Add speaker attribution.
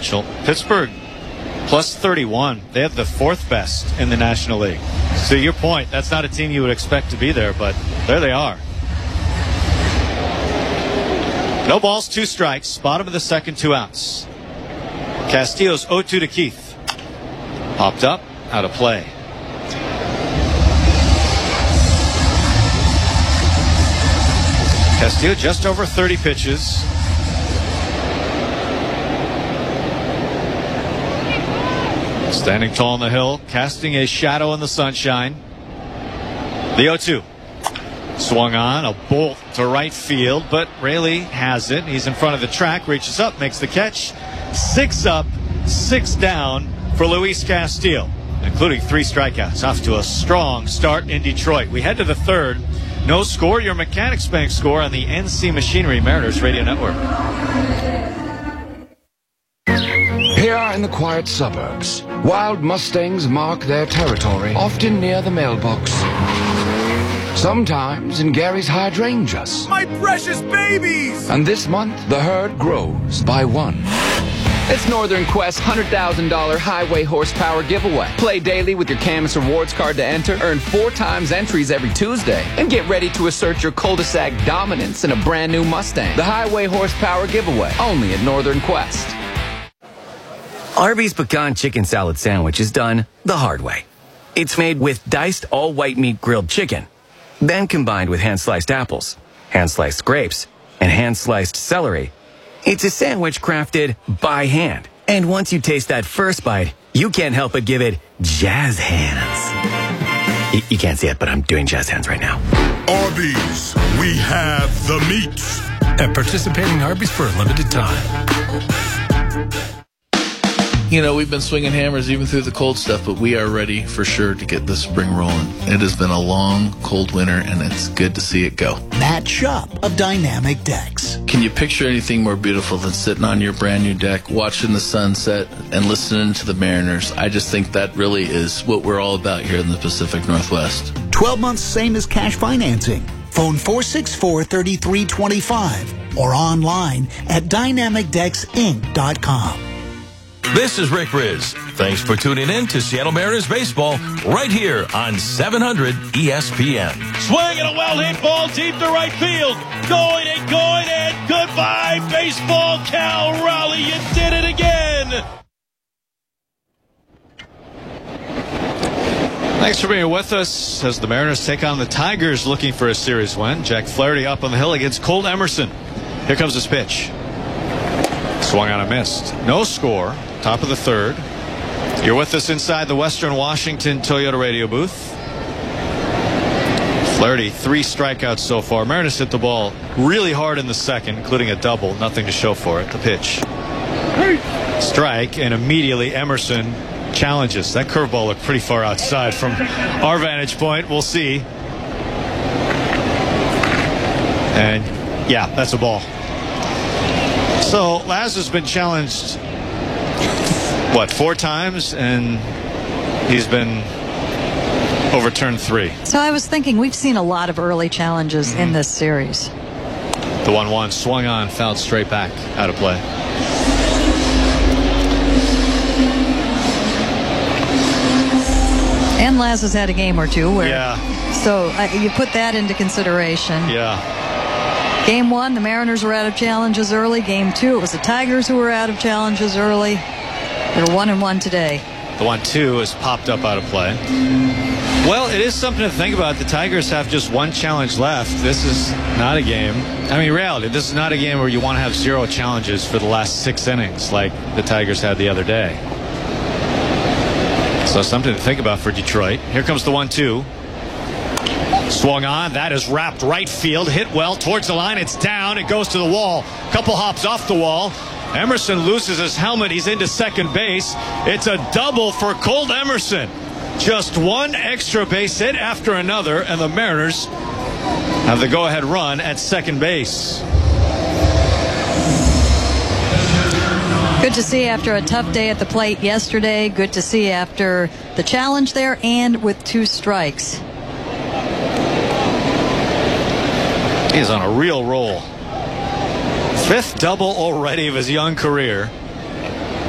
Speaker 1: differential. Pittsburgh plus 31. They have the 4th best in the National League. So your point, that's not a team you would expect to be there, but there they are. No balls, 2 strikes. Bottom of the second, 2 outs. Castillo's 0-2 to Keith. Popped up, out of play. Castillo just over 30 pitches. Standing tall on the hill, casting a shadow in the sunshine. The 0-2. Swung on, a bolt to right field, but Raley has it. He's in front of the track, reaches up, makes the catch. 6 up, 6 down for Luis Castillo, including 3 strikeouts. Off to a strong start in Detroit. We head to the 3rd. No score, your Mechanics Bank score on the NC Machinery Mariners Radio Network.
Speaker 2: Here in the quiet suburbs, wild Mustangs mark their territory, often near the mailbox. Sometimes in Gary's hydrangeas.
Speaker 3: My precious babies!
Speaker 2: And this month, the herd grows by 1.
Speaker 4: It's Northern Quest's $100,000 highway horsepower giveaway. Play daily with your Camus Rewards card to enter, earn 4 times entries every Tuesday, and get ready to assert your cul-de-sac dominance in a brand new Mustang. The highway horsepower giveaway, only at Northern Quest.
Speaker 5: Arby's Pecan Chicken Salad Sandwich is done the hard way. It's made with diced all-white meat grilled chicken, then combined with hand-sliced apples, hand-sliced grapes, and hand-sliced celery. It's a sandwich crafted by hand. And once you taste that first bite, you can't help but give it jazz hands. You can't see it, but I'm doing jazz hands right now.
Speaker 3: Arby's, we have the meats.
Speaker 6: At participating Arby's for a limited time.
Speaker 7: You know, we've been swinging hammers even through the cold stuff, but we are ready for sure to get this spring rolling. It has been a long, cold winter, and it's good to see it go.
Speaker 8: Matt Shupp of Dynamic Decks.
Speaker 7: Can you picture anything more beautiful than sitting on your brand new deck, watching the sunset, and listening to the Mariners? I just think that really is what we're all about here in the Pacific Northwest.
Speaker 8: 12 months, same as cash financing. Phone 464-3325 or online at dynamicdecksinc.com.
Speaker 9: This is Rick Riz. Thanks for tuning in to Seattle Mariners baseball right here on 700 ESPN.
Speaker 10: Swinging a well-hit ball deep to right field. Going and goodbye, baseball. Cal Raleigh, you did it again.
Speaker 1: Thanks for being with us as the Mariners take on the Tigers looking for a series win. Jack Flaherty up on the hill against Colt Emerson. Here comes his pitch. Swung on and missed. No score. Top of the 3rd. You're with us inside the Western Washington Toyota radio booth. Flaherty, 3 strikeouts so far. Mariners hit the ball really hard in the 2nd, including a double. Nothing to show for it. The pitch. Strike, and immediately Emerson challenges. That curveball looked pretty far outside from our vantage point. We'll see. And yeah, that's a ball. So Laz has been challenged, 4 times, and he's been overturned 3.
Speaker 11: So I was thinking we've seen a lot of early challenges in this series.
Speaker 1: The 1-1 swung on, fouled straight back, out of play.
Speaker 11: And Laz has had a game or two where.
Speaker 1: Yeah.
Speaker 11: So you put that into consideration.
Speaker 1: Yeah.
Speaker 11: Game 1, the Mariners were out of challenges early. Game 2, it was the Tigers who were out of challenges early. They're 1-1 today.
Speaker 1: The 1-2 is popped up out of play. Well, it is something to think about. The Tigers have just 1 challenge left. This is not a game. I mean, reality, this is not a game where you want to have 0 challenges for the last 6 innings like the Tigers had the other day. So something to think about for Detroit. Here comes the 1-2. Swung on. That is wrapped right field. Hit well towards the line. It's down. It goes to the wall. Couple hops off the wall. Emerson loses his helmet. He's into second base. It's a double for Colt Emerson. Just 1 extra base hit after another, and the Mariners have the go-ahead run at second base.
Speaker 11: Good to see after a tough day at the plate yesterday. Good to see after the challenge there and with 2 strikes.
Speaker 1: He is on a real roll. 5th double already of his young career.